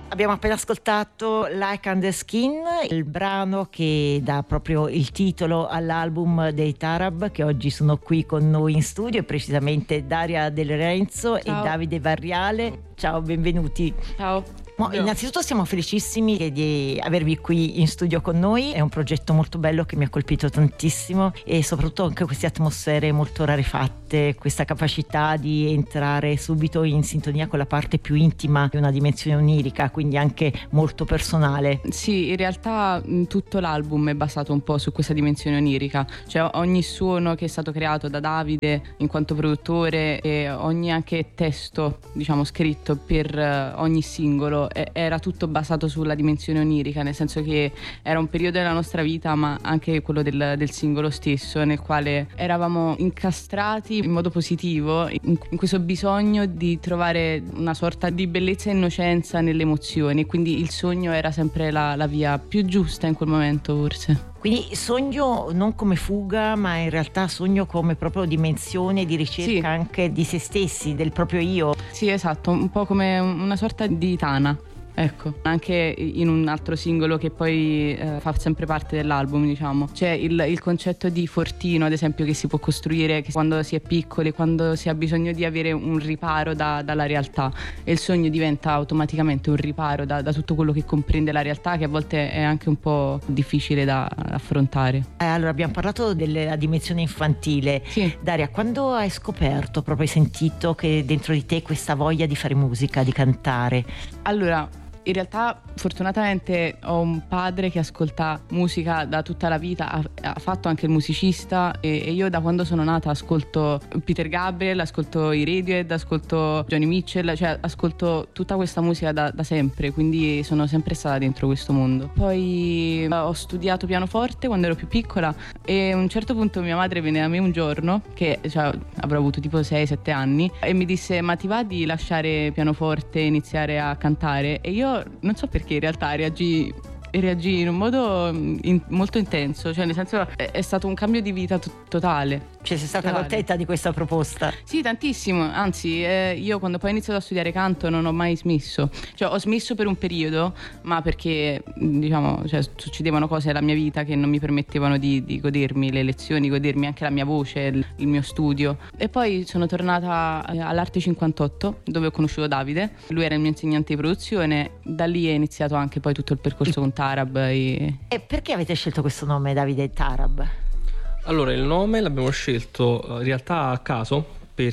Abbiamo appena ascoltato Like on the Skin, il brano che dà proprio il titolo all'album dei Tarab, che oggi sono qui con noi in studio, precisamente Daria De Lorenzo e Davide Varriale. Ciao, benvenuti. Ciao. Innanzitutto siamo felicissimi di avervi qui in studio con noi, è un progetto molto bello che mi ha colpito tantissimo e soprattutto anche queste atmosfere molto rarefatte, questa capacità di entrare subito in sintonia con la parte più intima di una dimensione onirica, quindi anche molto personale. Sì, in realtà tutto l'album è basato un po' su questa dimensione onirica, cioè ogni suono che è stato creato da Davide in quanto produttore e ogni anche testo, diciamo, scritto per ogni singolo era tutto basato sulla dimensione onirica, nel senso che era un periodo della nostra vita, ma anche quello del singolo stesso, nel quale eravamo incastrati in modo positivo in questo bisogno di trovare una sorta di bellezza e innocenza nelle emozioni, quindi il sogno era sempre la via più giusta in quel momento, forse. Quindi sogno non come fuga, ma in realtà sogno come proprio dimensione di ricerca anche di se stessi, del proprio io. Sì, esatto, un po' come una sorta di tana. Ecco, anche in un altro singolo che poi fa sempre parte dell'album, diciamo, c'è il concetto di fortino, ad esempio, che si può costruire quando si è piccoli, quando si ha bisogno di avere un riparo dalla realtà, e il sogno diventa automaticamente un riparo da tutto quello che comprende la realtà, che a volte è anche un po' difficile da affrontare. Allora, abbiamo parlato della dimensione infantile. Sì. Daria, quando hai scoperto, proprio hai sentito che dentro di te questa voglia di fare musica, di cantare? Allora, in realtà fortunatamente ho un padre che ascolta musica da tutta la vita, ha fatto anche il musicista e io da quando sono nata ascolto Peter Gabriel, ascolto i Radiohead, ascolto Joni Mitchell, cioè ascolto tutta questa musica da sempre, quindi sono sempre stata dentro questo mondo. Poi ho studiato pianoforte quando ero più piccola e a un certo punto mia madre venne da me un giorno, che avrò avuto tipo 6-7 anni, e mi disse: ma ti va di lasciare pianoforte e iniziare a cantare? E io non so perché in realtà reagì in un modo molto intenso, cioè nel senso è stato un cambio di vita totale. Cioè sei stata contenta di questa proposta? Sì, tantissimo, anzi io quando poi ho iniziato a studiare canto non ho mai smesso, cioè ho smesso per un periodo, ma perché diciamo succedevano cose nella mia vita che non mi permettevano di godermi le lezioni, godermi anche la mia voce, il mio studio, e poi sono tornata all'Arte 58 dove ho conosciuto Davide, lui era il mio insegnante di produzione, da lì è iniziato anche poi tutto il percorso con Tarab. E perché avete scelto questo nome, Davide Tarab? Allora, il nome l'abbiamo scelto in realtà a caso,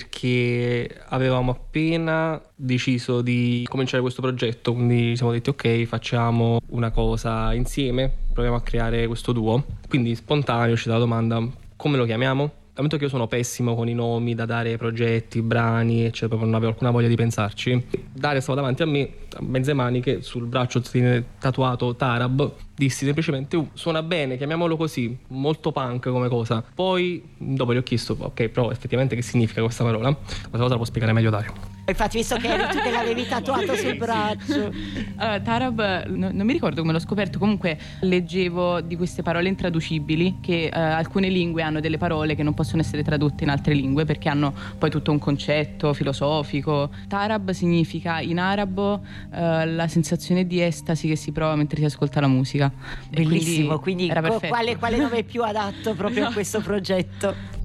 perché avevamo appena deciso di cominciare questo progetto, quindi ci siamo detti ok, facciamo una cosa insieme, proviamo a creare questo duo. Quindi spontaneo ci dà la domanda: come lo chiamiamo? Ammetto che io sono pessimo con i nomi da dare ai progetti, brani, eccetera, proprio non avevo alcuna voglia di pensarci. Daria stava davanti a me, a mezze maniche, sul braccio tiene tatuato Tarab. Dissi semplicemente suona bene, chiamiamolo così, molto punk come cosa. Poi dopo gli ho chiesto ok, però effettivamente che significa questa parola? Questa cosa la può spiegare meglio Dario. Infatti, visto che tu te l'avevi tatuato sul braccio. Allora, Tarab non mi ricordo come l'ho scoperto, comunque leggevo di queste parole intraducibili, che alcune lingue hanno delle parole che non possono essere tradotte in altre lingue perché hanno poi tutto un concetto filosofico. Tarab significa in arabo la sensazione di estasi che si prova mentre si ascolta la musica. Bellissimo, quindi era perfetto. Quale nome più adatto proprio a questo progetto?